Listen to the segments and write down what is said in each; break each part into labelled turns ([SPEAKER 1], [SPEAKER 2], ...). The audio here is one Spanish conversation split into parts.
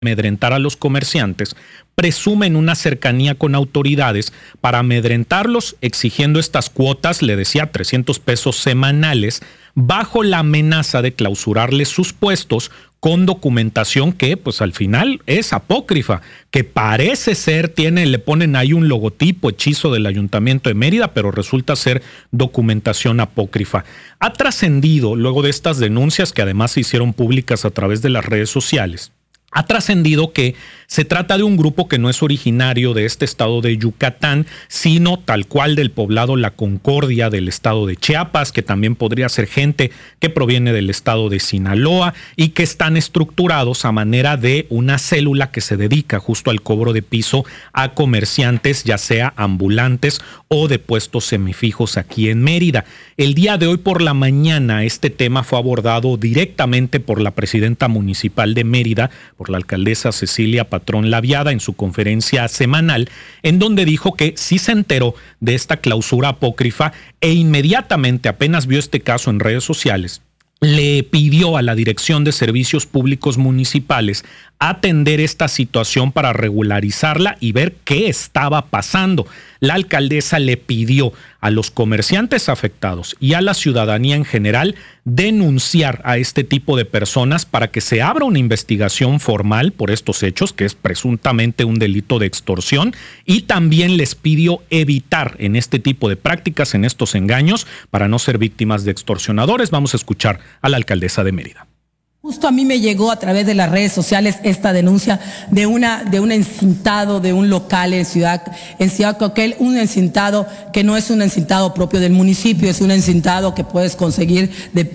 [SPEAKER 1] amedrentar a los comerciantes, presumen una cercanía con autoridades para amedrentarlos exigiendo estas cuotas, le decía, 300 pesos semanales, bajo la amenaza de clausurarles sus puestos con documentación que pues al final es apócrifa, que parece ser, le ponen ahí un logotipo hechizo del Ayuntamiento de Mérida, pero resulta ser documentación apócrifa. Ha trascendido, luego de estas denuncias que además se hicieron públicas a través de las redes sociales, ha trascendido que se trata de un grupo que no es originario de este estado de Yucatán, sino tal cual del poblado La Concordia del estado de Chiapas, que también podría ser gente que proviene del estado de Sinaloa y que están estructurados a manera de una célula que se dedica justo al cobro de piso a comerciantes, ya sea ambulantes o de puestos semifijos aquí en Mérida. El día de hoy por la mañana este tema fue abordado directamente por la presidenta municipal de Mérida, por la alcaldesa Cecilia Patrón Laviada en su conferencia semanal, en donde dijo que sí se enteró de esta clausura apócrifa e inmediatamente, apenas vio este caso en redes sociales, le pidió a la Dirección de Servicios Públicos Municipales atender esta situación para regularizarla y ver qué estaba pasando. La alcaldesa le pidió a los comerciantes afectados y a la ciudadanía en general denunciar a este tipo de personas para que se abra una investigación formal por estos hechos, que es presuntamente un delito de extorsión, y también les pidió evitar en este tipo de prácticas, en estos engaños, para no ser víctimas de extorsionadores. Vamos a escuchar a la alcaldesa de Mérida.
[SPEAKER 2] Justo a mí me llegó a través de las redes sociales esta denuncia de un encintado de un local en Ciudad Coquel, un encintado que no es un encintado propio del municipio, es un encintado que puedes conseguir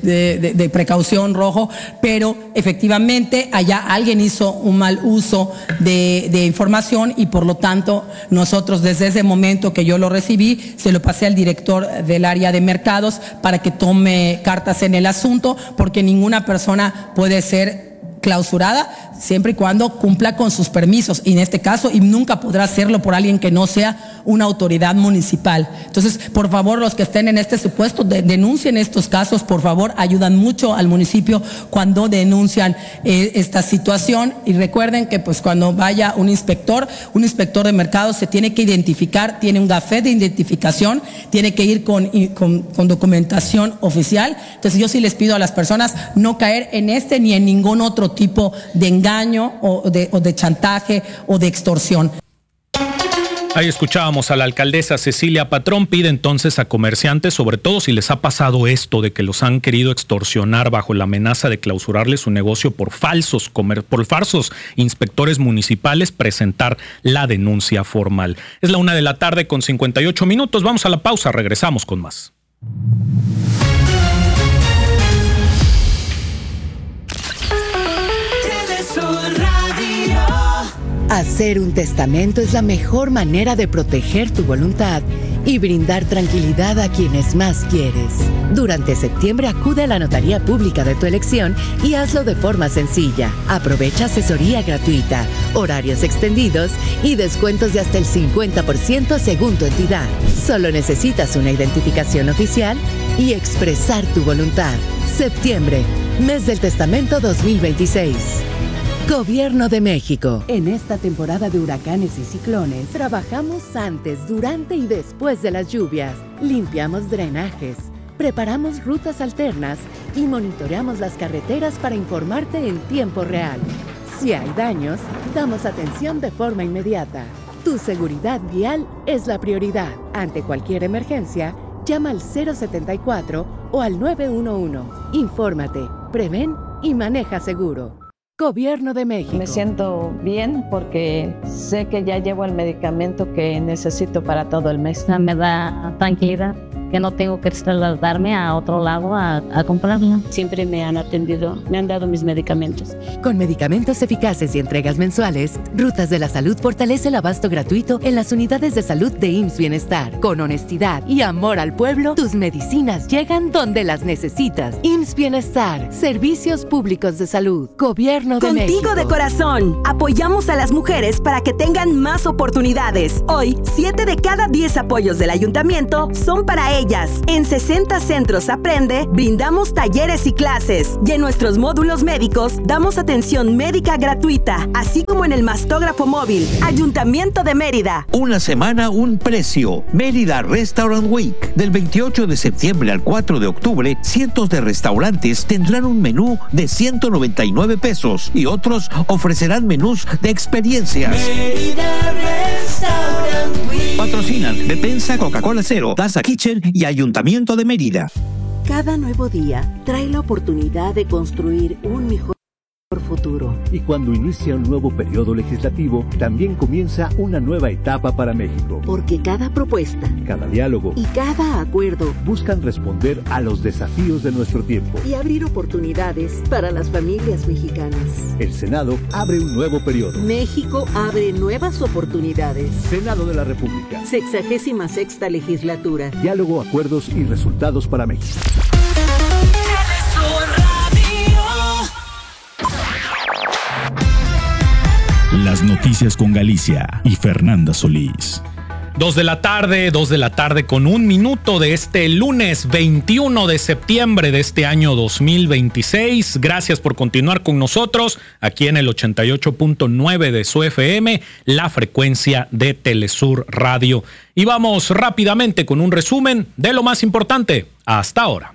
[SPEAKER 2] de precaución rojo, pero efectivamente allá alguien hizo un mal uso de información y por lo tanto nosotros desde ese momento que yo lo recibí, se lo pasé al director del área de mercados para que tome cartas en el asunto, porque ninguna persona puede ser clausurada siempre y cuando cumpla con sus permisos, y en este caso, y nunca podrá hacerlo por alguien que no sea una autoridad municipal. Entonces, por favor, los que estén en este supuesto, denuncien estos casos, por favor, ayudan mucho al municipio cuando denuncian esta situación, y recuerden que pues cuando vaya un inspector de mercados se tiene que identificar, tiene un gafete de identificación, tiene que ir con documentación oficial. Entonces yo sí les pido a las personas no caer en este ni en ningún otro tipo de engaño o de chantaje o de extorsión.
[SPEAKER 1] Ahí escuchábamos a la alcaldesa Cecilia Patrón. Pide entonces a comerciantes, sobre todo si les ha pasado esto de que los han querido extorsionar bajo la amenaza de clausurarles su negocio por falsos inspectores municipales, presentar la denuncia formal. Es la 1:58 p.m. Vamos a la pausa, regresamos con más.
[SPEAKER 3] Hacer un testamento es la mejor manera de proteger tu voluntad y brindar tranquilidad a quienes más quieres. Durante septiembre acude a la notaría pública de tu elección y hazlo de forma sencilla. Aprovecha asesoría gratuita, horarios extendidos y descuentos de hasta el 50% según tu entidad. Solo necesitas una identificación oficial y expresar tu voluntad. Septiembre, mes del testamento 2026. Gobierno de México. En esta temporada de huracanes y ciclones, trabajamos antes, durante y después de las lluvias. Limpiamos drenajes, preparamos rutas alternas y monitoreamos las carreteras para informarte en tiempo real. Si hay daños, damos atención de forma inmediata. Tu seguridad vial es la prioridad. Ante cualquier emergencia, llama al 074 o al 911. Infórmate, prevén y maneja seguro. Gobierno de México.
[SPEAKER 4] Me siento bien porque sé que ya llevo el medicamento que necesito para todo el mes.
[SPEAKER 5] Me da tranquilidad que no tengo que trasladarme a otro lado a comprarlo.
[SPEAKER 6] Siempre me han atendido, me han dado mis medicamentos.
[SPEAKER 3] Con medicamentos eficaces y entregas mensuales, Rutas de la Salud fortalece el abasto gratuito en las unidades de salud de IMSS Bienestar. Con honestidad y amor al pueblo, tus medicinas llegan donde las necesitas. IMSS Bienestar, Servicios Públicos de Salud, Gobierno de México.
[SPEAKER 7] Contigo de corazón, apoyamos a las mujeres para que tengan más oportunidades. Hoy, 7 de cada 10 apoyos del ayuntamiento son para ellas. En 60 Centros Aprende, brindamos talleres y clases. Y en nuestros módulos médicos, damos atención médica gratuita, así como en el mastógrafo móvil. Ayuntamiento de Mérida.
[SPEAKER 8] Una semana, un precio. Mérida Restaurant Week. Del 28 de septiembre al 4 de octubre, cientos de restaurantes tendrán un menú de 199 pesos y otros ofrecerán menús de experiencias.
[SPEAKER 9] Mérida Restaurant Week.
[SPEAKER 8] Patrocinan Depensa, Coca-Cola Cero, Daza Kitchen y Ayuntamiento de Mérida.
[SPEAKER 10] Cada nuevo día trae la oportunidad de construir un mejor futuro.
[SPEAKER 11] Y cuando inicia un nuevo periodo legislativo, también comienza una nueva etapa para México.
[SPEAKER 10] Porque cada propuesta,
[SPEAKER 11] cada diálogo
[SPEAKER 10] y cada acuerdo
[SPEAKER 11] buscan responder a los desafíos de nuestro tiempo
[SPEAKER 10] y abrir oportunidades para las familias mexicanas.
[SPEAKER 11] El Senado abre un nuevo periodo.
[SPEAKER 10] México abre nuevas oportunidades.
[SPEAKER 11] Senado de la República.
[SPEAKER 10] 66ª legislatura.
[SPEAKER 11] Diálogo, acuerdos y resultados para México.
[SPEAKER 12] Las noticias con Galicia y Fernanda Solís.
[SPEAKER 1] 2 de la tarde con 1 minuto de este lunes 21 de septiembre de este año 2026. Gracias por continuar con nosotros aquí en el 88.9 de su FM, la frecuencia de Telesur Radio. Y vamos rápidamente con un resumen de lo más importante hasta ahora.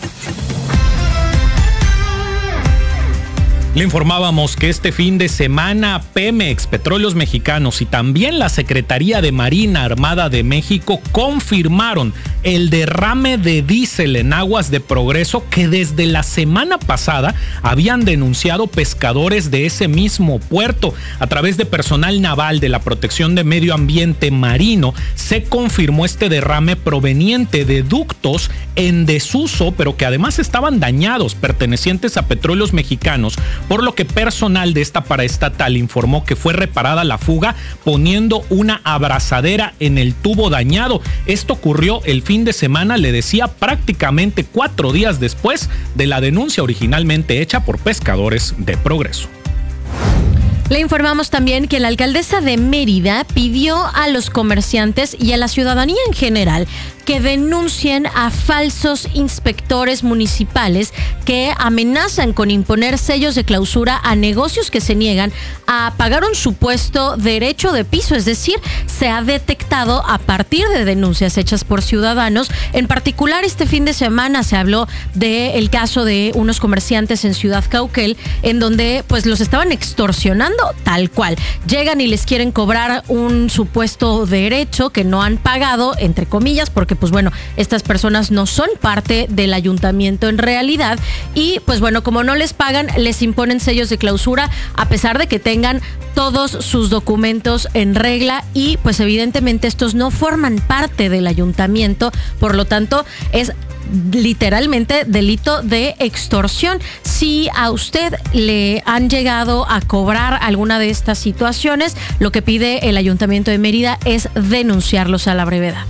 [SPEAKER 1] Le informábamos que este fin de semana Pemex, Petróleos Mexicanos y también la Secretaría de Marina Armada de México confirmaron el derrame de diésel en aguas de Progreso que desde la semana pasada habían denunciado pescadores de ese mismo puerto. A través de personal naval de la Protección de Medio Ambiente Marino se confirmó este derrame proveniente de ductos en desuso, pero que además estaban dañados, pertenecientes a Petróleos Mexicanos, por lo que personal de esta paraestatal informó que fue reparada la fuga poniendo una abrazadera en el tubo dañado. Esto ocurrió el fin de semana, le decía, prácticamente 4 días después de la denuncia originalmente hecha por pescadores de Progreso.
[SPEAKER 13] Le informamos también que la alcaldesa de Mérida pidió a los comerciantes y a la ciudadanía en general que denuncien a falsos inspectores municipales que amenazan con imponer sellos de clausura a negocios que se niegan a pagar un supuesto derecho de piso. Es decir, se ha detectado a partir de denuncias hechas por ciudadanos. En particular, este fin de semana se habló del caso de unos comerciantes en Ciudad Cauquel, en donde pues los estaban extorsionando tal cual. Llegan y les quieren cobrar un supuesto derecho que no han pagado, entre comillas, porque pues bueno, estas personas no son parte del ayuntamiento en realidad y pues bueno, como no les pagan, les imponen sellos de clausura a pesar de que tengan todos sus documentos en regla y pues evidentemente estos no forman parte del ayuntamiento, por lo tanto es literalmente delito de extorsión. Si a usted le han llegado a cobrar alguna de estas situaciones, lo que pide el Ayuntamiento de Mérida es denunciarlos a la brevedad.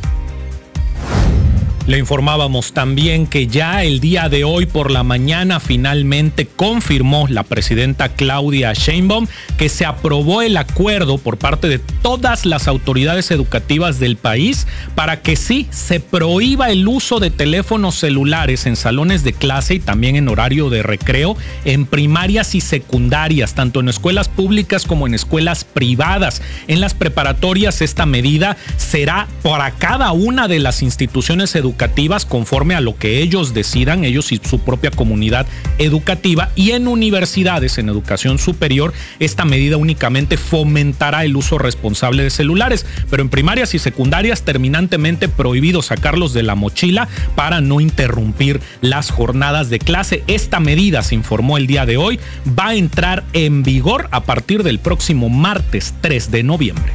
[SPEAKER 1] Le informábamos también que ya el día de hoy por la mañana finalmente confirmó la presidenta Claudia Sheinbaum que se aprobó el acuerdo por parte de todas las autoridades educativas del país para que sí se prohíba el uso de teléfonos celulares en salones de clase y también en horario de recreo en primarias y secundarias, tanto en escuelas públicas como en escuelas privadas. En las preparatorias esta medida será para cada una de las instituciones educativas conforme a lo que ellos decidan, ellos y su propia comunidad educativa, y en universidades, en educación superior, esta medida únicamente fomentará el uso responsable de celulares, pero en primarias y secundarias terminantemente prohibido sacarlos de la mochila para no interrumpir las jornadas de clase. Esta medida, se informó el día de hoy, va a entrar en vigor a partir del próximo martes 3 de noviembre.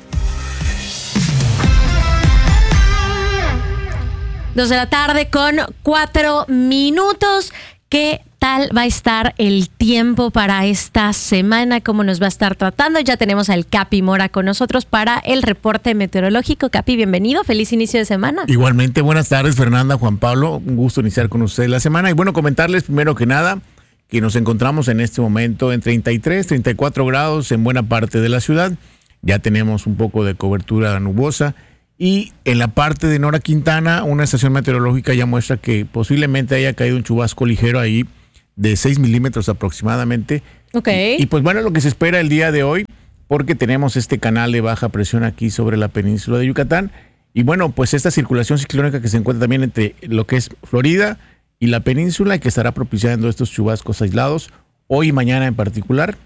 [SPEAKER 13] 2 de la tarde con 4 minutos. ¿Qué tal va a estar el tiempo para esta semana? ¿Cómo nos va a estar tratando? Ya tenemos al Capi Mora con nosotros para el reporte meteorológico. Capi, bienvenido. Feliz inicio de semana.
[SPEAKER 14] Igualmente, buenas tardes, Fernanda, Juan Pablo. Un gusto iniciar con ustedes la semana. Y bueno, comentarles primero que nada que nos encontramos en este momento en 33, 34 grados en buena parte de la ciudad. Ya tenemos un poco de cobertura nubosa Y en la parte de Nora Quintana, una estación meteorológica ya muestra que posiblemente haya caído un chubasco ligero ahí de 6 milímetros aproximadamente.
[SPEAKER 13] Ok.
[SPEAKER 14] Y pues bueno, lo que se espera el día de hoy, porque tenemos este canal de baja presión aquí sobre la península de Yucatán. Y bueno, pues esta circulación ciclónica que se encuentra también entre lo que es Florida y la península, que estará propiciando estos chubascos aislados, hoy y mañana en particular.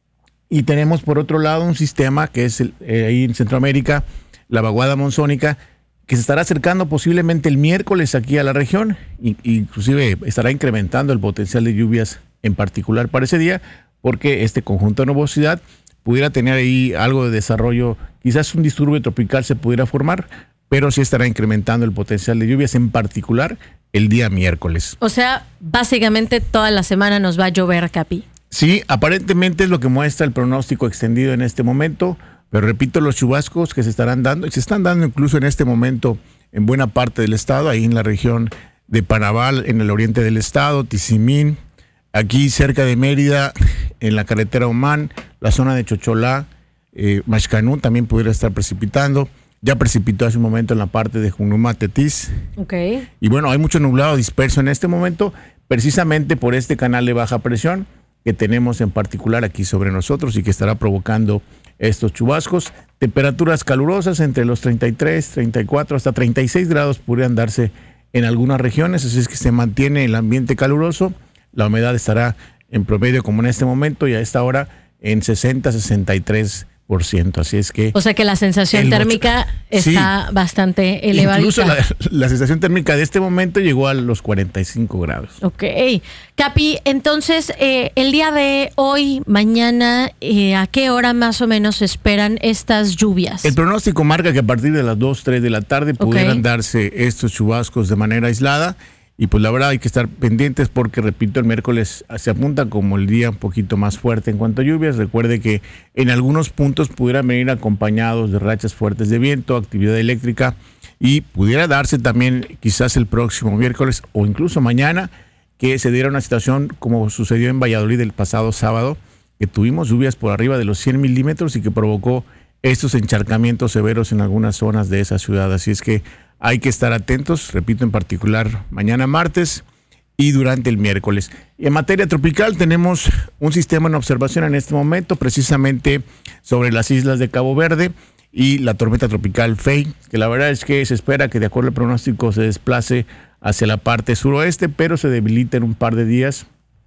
[SPEAKER 14] Y tenemos por otro lado un sistema que es ahí en Centroamérica, la vaguada monzónica, que se estará acercando posiblemente el miércoles aquí a la región, inclusive estará incrementando el potencial de lluvias en particular para ese día, porque este conjunto de nubosidad pudiera tener ahí algo de desarrollo, quizás un disturbio tropical se pudiera formar, pero sí estará incrementando el potencial de lluvias en particular el día miércoles.
[SPEAKER 13] O sea, básicamente toda la semana nos va a llover, Capi.
[SPEAKER 14] Sí, aparentemente es lo que muestra el pronóstico extendido en este momento. Pero repito, los chubascos que se estarán dando, y se están dando incluso en este momento en buena parte del estado, ahí en la región de Panamá, en el oriente del estado, Tizimín, aquí cerca de Mérida, en la carretera Omán, la zona de Chocholá, Maxcanú también pudiera estar precipitando. Ya precipitó hace un momento en la parte de Junuma, Tetis.
[SPEAKER 13] Okay.
[SPEAKER 14] Y bueno, hay mucho nublado disperso en este momento, precisamente por este canal de baja presión que tenemos en particular aquí sobre nosotros y que estará provocando estos chubascos. Temperaturas calurosas entre los 33, 34, hasta 36 grados podrían darse en algunas regiones, así es que se mantiene el ambiente caluroso. La humedad estará en promedio, como en este momento, y a esta hora en 60-63%. Así es que...
[SPEAKER 13] O sea que la sensación térmica está bastante elevada.
[SPEAKER 14] Incluso la sensación térmica de este momento llegó a los 45 grados.
[SPEAKER 13] Ok. Capi, entonces, el día de hoy, mañana, ¿a qué hora más o menos se esperan estas lluvias?
[SPEAKER 14] El pronóstico marca que a partir de las 2, 3 de la tarde pudieran darse estos chubascos de manera aislada. Y pues la verdad hay que estar pendientes porque, repito, el miércoles se apunta como el día un poquito más fuerte en cuanto a lluvias. Recuerde que en algunos puntos pudieran venir acompañados de rachas fuertes de viento, actividad eléctrica, y pudiera darse también quizás el próximo miércoles o incluso mañana que se diera una situación como sucedió en Valladolid el pasado sábado, que tuvimos lluvias por arriba de los 100 milímetros y que provocó estos encharcamientos severos en algunas zonas de esa ciudad. Así es que hay que estar atentos, repito, en particular mañana martes y durante el miércoles. Y en materia tropical tenemos un sistema en observación en este momento, precisamente sobre las islas de Cabo Verde y la tormenta tropical Fei, que la verdad es que se espera que de acuerdo al pronóstico se desplace hacia la parte suroeste, pero se debilita en un par de días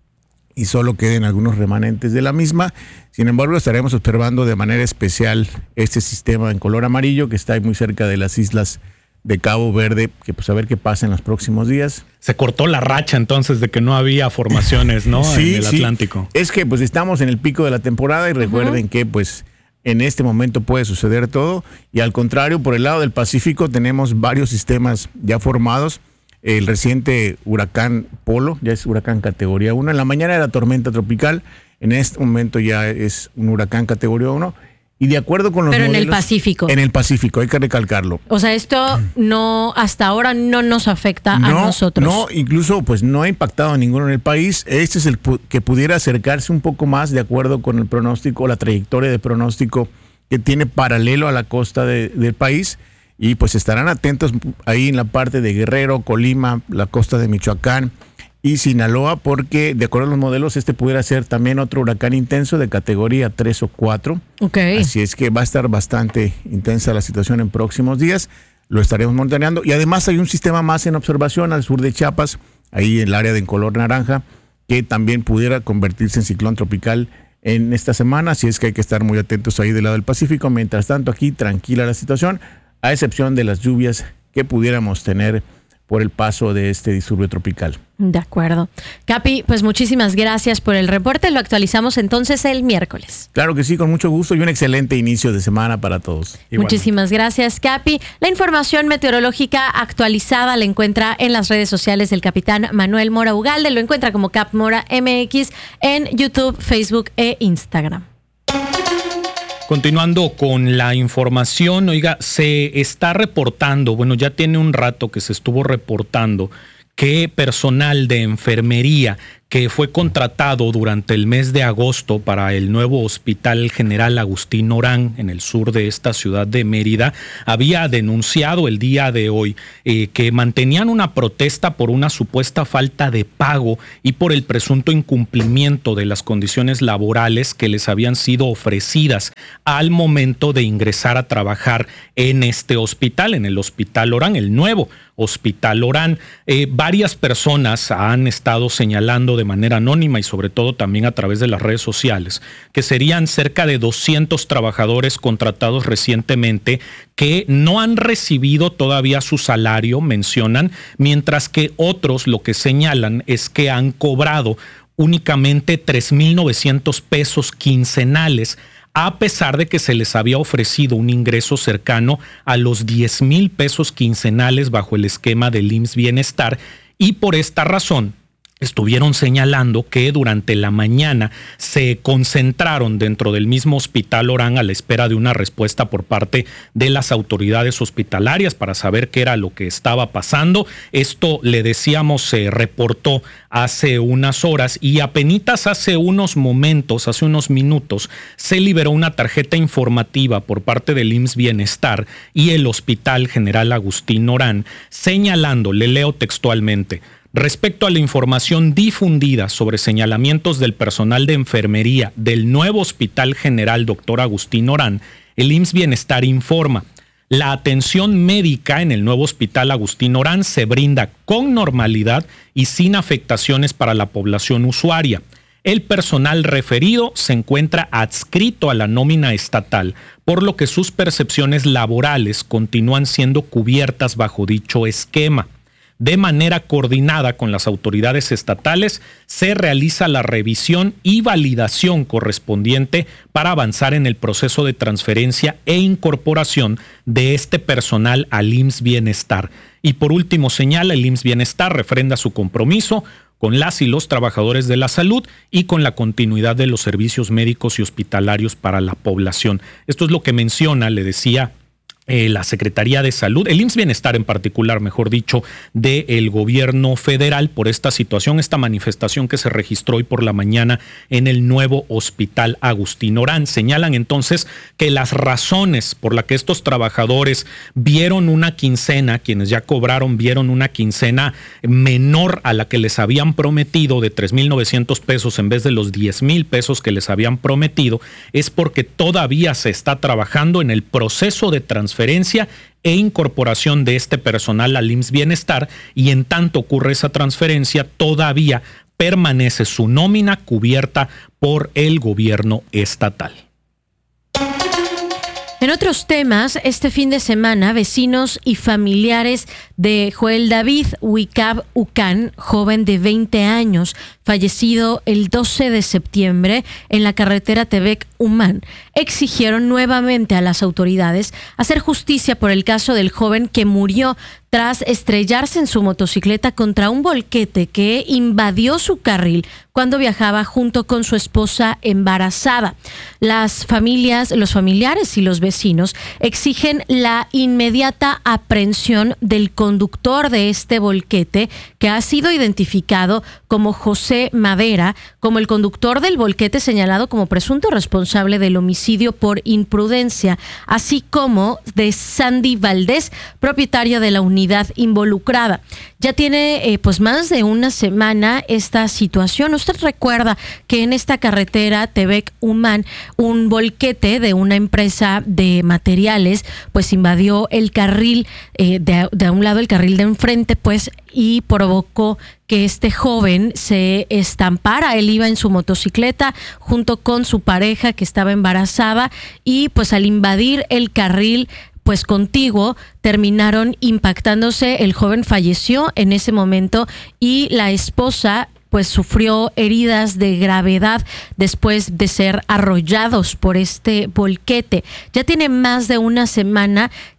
[SPEAKER 14] y solo queden algunos remanentes de la misma. Sin embargo, estaremos observando de manera especial este sistema en color amarillo que está ahí muy cerca de las islas de Cabo Verde, que pues a ver qué pasa en los próximos días.
[SPEAKER 1] Se cortó la racha entonces de que no había formaciones, ¿no?
[SPEAKER 14] Sí,
[SPEAKER 1] en el Atlántico.
[SPEAKER 14] Es que pues estamos en el pico de la temporada y recuerden que pues en este momento puede suceder todo, y al contrario, por el lado del Pacífico tenemos varios sistemas ya formados. El reciente huracán Polo ya es huracán categoría 1. En la mañana era tormenta tropical, en este momento ya es un huracán categoría 1. Y de acuerdo con los
[SPEAKER 13] Pero
[SPEAKER 14] modelos,
[SPEAKER 13] en el Pacífico.
[SPEAKER 14] En el Pacífico, hay que recalcarlo.
[SPEAKER 13] O sea, esto no, hasta ahora no nos afecta a nosotros.
[SPEAKER 14] No, incluso pues no ha impactado a ninguno en el país. Este es el que pudiera acercarse un poco más de acuerdo con el pronóstico, la trayectoria de pronóstico que tiene paralelo a la costa del país. Y pues estarán atentos ahí en la parte de Guerrero, Colima, la costa de Michoacán y Sinaloa, porque de acuerdo a los modelos este pudiera ser también otro huracán intenso de categoría 3 o 4.
[SPEAKER 13] Okay.
[SPEAKER 14] Así es que va a estar bastante intensa la situación en próximos días. Lo estaremos monitoreando. Y además hay un sistema más en observación al sur de Chiapas, ahí en el área de color naranja, que también pudiera convertirse en ciclón tropical en esta semana. Así es que hay que estar muy atentos ahí del lado del Pacífico. Mientras tanto, aquí tranquila la situación, a excepción de las lluvias que pudiéramos tener por el paso de este disturbio tropical.
[SPEAKER 13] De acuerdo. Capi, pues muchísimas gracias por el reporte. Lo actualizamos entonces el miércoles.
[SPEAKER 14] Claro que sí, con mucho gusto y un excelente inicio de semana para todos.
[SPEAKER 13] Muchísimas gracias, Capi. La información meteorológica actualizada la encuentra en las redes sociales del capitán Manuel Mora Ugalde. Lo encuentra como Cap Mora MX en YouTube, Facebook e Instagram.
[SPEAKER 1] Continuando con la información, oiga, se está reportando, bueno, ya tiene un rato que se estuvo reportando que personal de enfermería que fue contratado durante el mes de agosto para el nuevo Hospital General Agustín Orán en el sur de esta ciudad de Mérida, había denunciado el día de hoy que mantenían una protesta por una supuesta falta de pago y por el presunto incumplimiento de las condiciones laborales que les habían sido ofrecidas al momento de ingresar a trabajar en este hospital, en el Hospital Orán, el nuevo Hospital Orán. Varias personas han estado señalando de manera anónima y sobre todo también a través de las redes sociales que serían cerca de 200 trabajadores contratados recientemente que no han recibido todavía su salario, mencionan, mientras que otros lo que señalan es que han cobrado únicamente 3,900 pesos quincenales, a pesar de que se les había ofrecido un ingreso cercano a los 10,000 pesos quincenales bajo el esquema del IMSS Bienestar, y por esta razón estuvieron señalando que durante la mañana se concentraron dentro del mismo Hospital Orán a la espera de una respuesta por parte de las autoridades hospitalarias para saber qué era lo que estaba pasando. Esto, le decíamos, se reportó hace unas horas y apenitas hace unos momentos, hace unos minutos, se liberó una tarjeta informativa por parte del IMSS Bienestar y el Hospital General Agustín Orán, señalando, le leo textualmente: respecto a la información difundida sobre señalamientos del personal de enfermería del nuevo Hospital General Dr. Agustín Orán, el IMSS Bienestar informa: la atención médica en el nuevo Hospital Agustín Orán se brinda con normalidad y sin afectaciones para la población usuaria. El personal referido se encuentra adscrito a la nómina estatal, por lo que sus percepciones laborales continúan siendo cubiertas bajo dicho esquema. De manera coordinada con las autoridades estatales, se realiza la revisión y validación correspondiente para avanzar en el proceso de transferencia e incorporación de este personal al IMSS Bienestar. Y por último, señala, el IMSS Bienestar refrenda su compromiso con las y los trabajadores de la salud y con la continuidad de los servicios médicos y hospitalarios para la población. Esto es lo que menciona, le decía, la Secretaría de Salud, el IMSS Bienestar en particular, mejor dicho, del gobierno federal por esta situación, esta manifestación que se registró hoy por la mañana en el nuevo Hospital Agustín Orán. Señalan entonces que las razones por las que estos trabajadores vieron una quincena, quienes ya cobraron, vieron una quincena menor a la que les habían prometido, de 3,900 pesos en vez de los 10,000 pesos que les habían prometido, es porque todavía se está trabajando en el proceso de transferencia e incorporación de este personal al IMSS Bienestar, y en tanto ocurre esa transferencia todavía permanece su nómina cubierta por el gobierno estatal.
[SPEAKER 13] En otros temas, este fin de semana, vecinos y familiares de Joel David Huicab Ucán, joven de 20 años, fallecido el 12 de septiembre en la carretera Tebek-Umán, exigieron nuevamente a las autoridades hacer justicia por el caso del joven que murió tras estrellarse en su motocicleta contra un volquete que invadió su carril cuando viajaba junto con su esposa embarazada. Los familiares y los vecinos exigen la inmediata aprehensión del conductor de este volquete, que ha sido identificado como José Madera, como el conductor del volquete señalado como presunto responsable del homicidio por imprudencia, así como de Sandy Valdés, propietario de la unidad involucrada. Ya tiene pues más de una semana esta situación. Usted recuerda que en esta carretera Tebek-Umán, un volquete de una empresa de materiales pues invadió el carril de un lado, el carril de enfrente, pues, y provocó que este joven se estampara. Él iba en su motocicleta junto con su pareja que estaba embarazada, y pues al invadir el carril pues contiguo, terminaron impactándose. El joven falleció en ese momento y la esposa pues sufrió heridas de gravedad después de ser arrollados por este volquete. Ya tiene más de una semana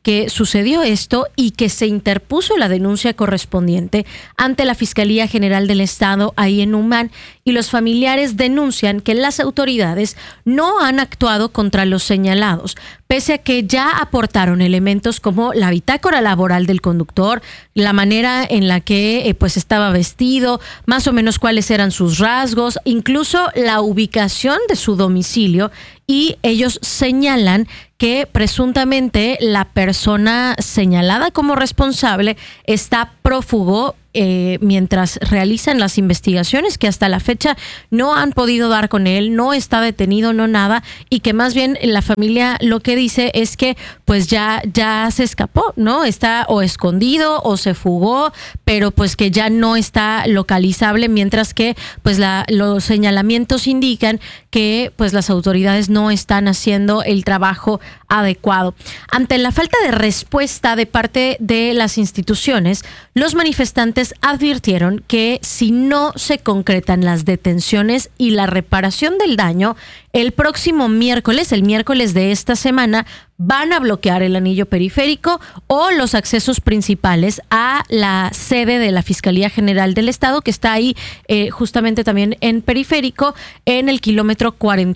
[SPEAKER 13] que sucedió esto y que se interpuso la denuncia correspondiente ante la Fiscalía General del Estado ahí en Umán, y los familiares denuncian que las autoridades no han actuado contra los señalados, pese a que ya aportaron elementos como la bitácora laboral del conductor, la manera en la que pues estaba vestido, más o menos cuáles eran sus rasgos, incluso la ubicación de su domicilio, y ellos señalan que presuntamente la persona señalada como responsable está prófugo mientras realizan las investigaciones, que hasta la fecha no han podido dar con él, no está detenido, no nada, y que más bien la familia lo que dice es que pues ya se escapó, ¿no? Está o escondido o se fugó, pero pues que ya no está localizable, mientras que pues los señalamientos indican que pues las autoridades no están haciendo el trabajo adecuado. Ante la falta de respuesta de parte de las instituciones, los manifestantes advirtieron que si no se concretan las detenciones y la reparación del daño, el próximo miércoles, el miércoles de esta semana, van a bloquear el anillo periférico o los accesos principales a la sede de la Fiscalía General del Estado, que está ahí justamente también en periférico, en el kilómetro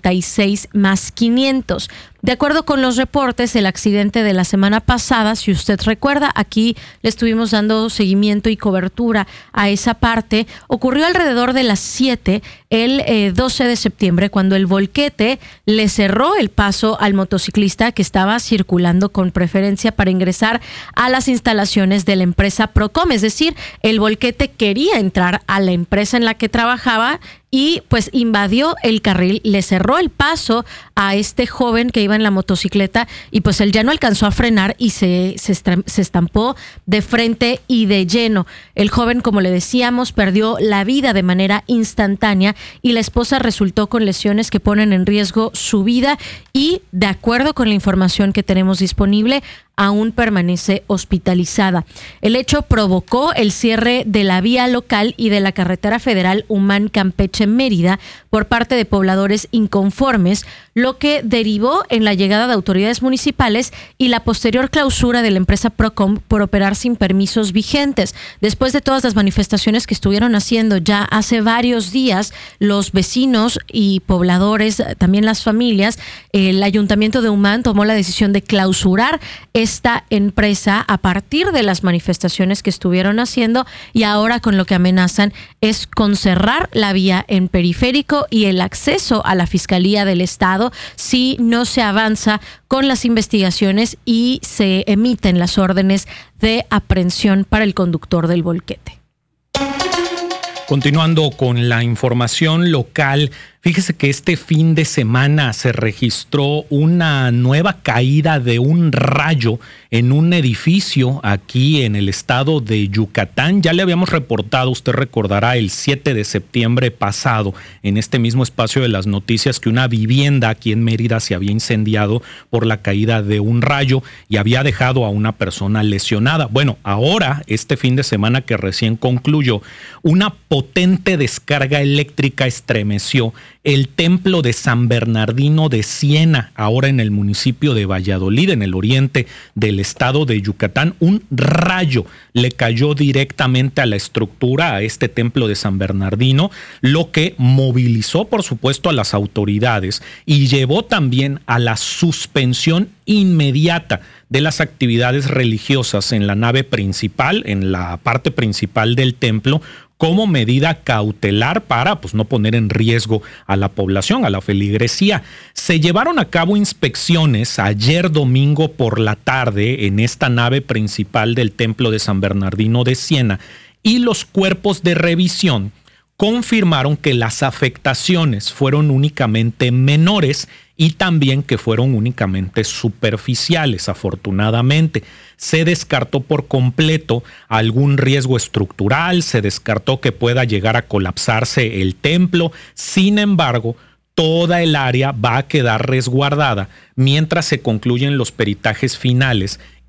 [SPEAKER 13] 46+500. De acuerdo con los reportes, el accidente de la semana pasada, si usted recuerda, aquí le estuvimos dando seguimiento y cobertura a esa parte, ocurrió alrededor de las 7 el 12 de septiembre, cuando el volquete le cerró el paso al motociclista que estaba circulando con preferencia para ingresar a las instalaciones de la empresa Procom. Es decir, el volquete quería entrar a la empresa en la que trabajaba y pues invadió el carril, le cerró el paso a este joven que iba en la motocicleta, y pues él ya no alcanzó a frenar y se estampó de frente y de lleno. El joven, como le decíamos, perdió la vida de manera instantánea, y la esposa resultó con lesiones que ponen en riesgo su vida, y de acuerdo con la información que tenemos disponible, aún permanece hospitalizada. El hecho provocó el cierre de la vía local y de la carretera federal Umán-Campeche-Mérida por parte de pobladores inconformes, lo que derivó en la llegada de autoridades municipales y la posterior clausura de la empresa Procom por operar sin permisos vigentes. Después de todas las manifestaciones que estuvieron haciendo ya hace varios días, los vecinos y pobladores, también las familias, el ayuntamiento de Umán tomó la decisión de clausurar esta empresa a partir de las manifestaciones que estuvieron haciendo, y ahora con lo que amenazan es con cerrar la vía en periférico y el acceso a la Fiscalía del Estado si no se avanza con las investigaciones y se emiten las órdenes de aprehensión para el conductor del volquete.
[SPEAKER 1] Continuando con la información local, fíjese que este fin de semana se registró una nueva caída de un rayo en un edificio aquí en el estado de Yucatán. Ya le habíamos reportado, usted recordará, el 7 de septiembre pasado, en este mismo espacio de las noticias, que una vivienda aquí en Mérida se había incendiado por la caída de un rayo y había dejado a una persona lesionada. Bueno, ahora, este fin de semana que recién concluyó, una potente descarga eléctrica estremeció el templo de San Bernardino de Siena, ahora en el municipio de Valladolid, en el oriente del estado de Yucatán. Un rayo le cayó directamente a la estructura, a este templo de San Bernardino, lo que movilizó, por supuesto, a las autoridades y llevó también a la suspensión inmediata de las actividades religiosas en la nave principal, en la parte principal del templo, como medida cautelar para no poner en riesgo a la población, a la feligresía. Se llevaron a cabo inspecciones ayer domingo por la tarde en esta nave principal del templo de San Bernardino de Siena, y los cuerpos de revisión confirmaron que las afectaciones fueron únicamente menores y también que fueron únicamente superficiales. Afortunadamente, se descartó por completo algún riesgo estructural, se descartó que pueda llegar a colapsarse el templo. Sin embargo, toda el área va a quedar resguardada mientras se concluyen los peritajes finales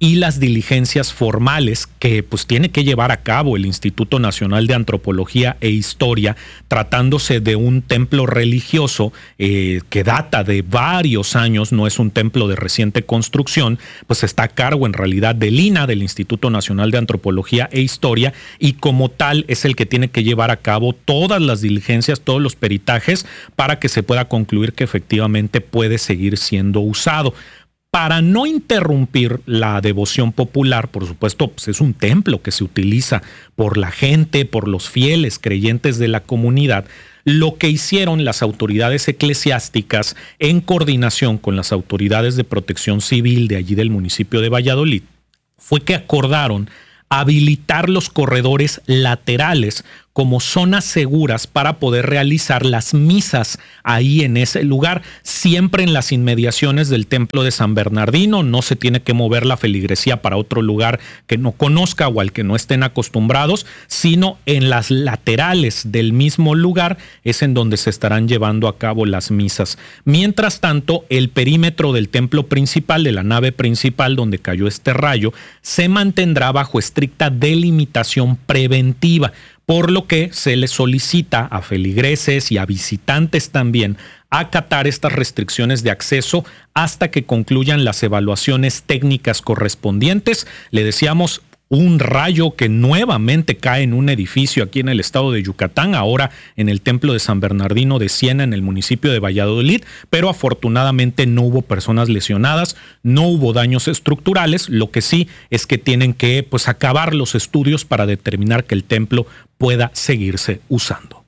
[SPEAKER 1] y las diligencias formales que pues tiene que llevar a cabo el Instituto Nacional de Antropología e Historia, tratándose de un templo religioso que data de varios años, no es un templo de reciente construcción, pues está a cargo en realidad del INAH, del Instituto Nacional de Antropología e Historia, y como tal es el que tiene que llevar a cabo todas las diligencias, todos los peritajes para que se pueda concluir que efectivamente puede seguir siendo usado. Para no interrumpir la devoción popular, por supuesto, pues es un templo que se utiliza por la gente, por los fieles creyentes de la comunidad. Lo que hicieron las autoridades eclesiásticas en coordinación con las autoridades de protección civil de allí del municipio de Valladolid fue que acordaron habilitar los corredores laterales como zonas seguras para poder realizar las misas ahí en ese lugar, siempre en las inmediaciones del templo de San Bernardino. No se tiene que mover la feligresía para otro lugar que no conozca o al que no estén acostumbrados, sino en las laterales del mismo lugar es en donde se estarán llevando a cabo las misas. Mientras tanto, el perímetro del templo principal, de la nave principal donde cayó este rayo, se mantendrá bajo estricta delimitación preventiva, por lo que se les solicita a feligreses y a visitantes también acatar estas restricciones de acceso hasta que concluyan las evaluaciones técnicas correspondientes. Le decíamos, un rayo que nuevamente cae en un edificio aquí en el estado de Yucatán, ahora en el templo de San Bernardino de Siena, en el municipio de Valladolid, pero afortunadamente no hubo personas lesionadas, no hubo daños estructurales. Lo que sí es que tienen que acabar los estudios para determinar que el templo pueda seguirse usando.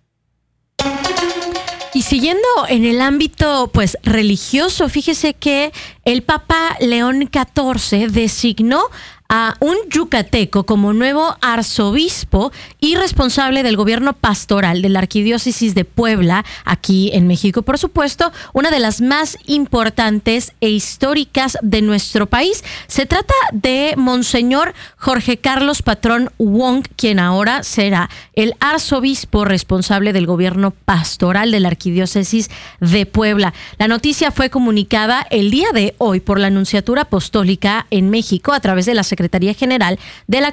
[SPEAKER 13] Y siguiendo en el ámbito religioso, fíjese que el Papa León XIV designó a un yucateco como nuevo arzobispo y responsable del gobierno pastoral de la Arquidiócesis de Puebla, aquí en México, por supuesto, una de las más importantes e históricas de nuestro país. Se trata de Monseñor Jorge Carlos Patrón Wong, quien ahora será el arzobispo responsable del gobierno pastoral de la Arquidiócesis de Puebla. La noticia fue comunicada el día de hoy por la Nunciatura Apostólica en México a través de la Secretaría General de la